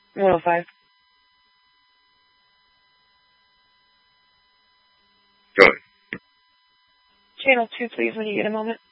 105. Go ahead. Channel 2, please, when you get a moment.